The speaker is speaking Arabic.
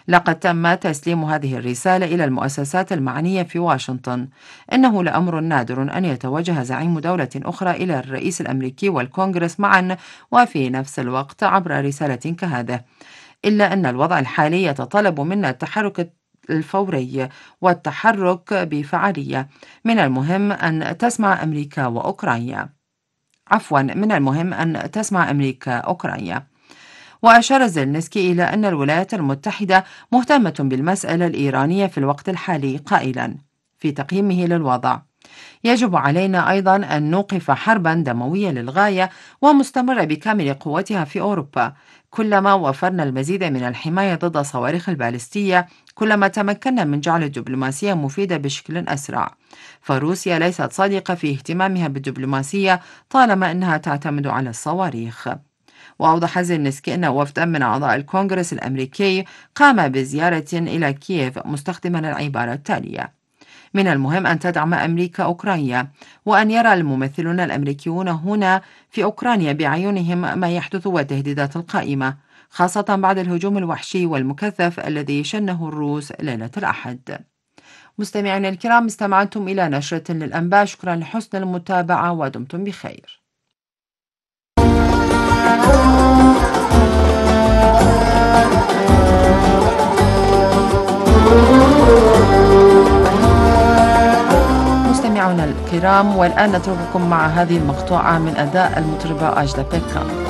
لقد تم تسليم هذه الرسالة إلى المؤسسات المعنية في واشنطن. إنه لأمر نادر أن يتوجه زعيم دولة أخرى إلى الرئيس الأمريكي والكونغرس معا وفي نفس الوقت عبر رسالة كهذه، إلا أن الوضع الحالي يتطلب منا التحرك الفوري والتحرك بفعالية. من المهم أن تسمع أمريكا وأوكرانيا. من المهم أن تسمع أمريكا أوكرانيا. وأشار زيلينسكي إلى أن الولايات المتحدة مهتمة بالمسألة الإيرانية في الوقت الحالي، قائلا في تقييمه للوضع: يجب علينا أيضا أن نوقف حربا دموية للغاية ومستمرة بكامل قوتها في أوروبا. كلما وفرنا المزيد من الحماية ضد الصواريخ البالستية، كلما تمكنا من جعل الدبلوماسية مفيدة بشكل أسرع. فروسيا ليست صادقة في اهتمامها بالدبلوماسية طالما أنها تعتمد على الصواريخ. وأوضح زيلينسكي أن وفدا من أعضاء الكونغرس الأمريكي قام بزيارة إلى كييف مستخدما العبارة التالية: من المهم أن تدعم أمريكا أوكرانيا، وأن يرى الممثلون الأمريكيون هنا في أوكرانيا بعيونهم ما يحدث والتهديدات القائمة، خاصة بعد الهجوم الوحشي والمكثف الذي شنه الروس ليلة الأحد. مستمعينا الكرام، استمعتم إلى نشرة للأنباء. شكرا لحسن المتابعة ودمتم بخير. مستمعينا الكرام، والآن نترككم مع هذه المقطوعة من أداء المطربة أجدا بيكا.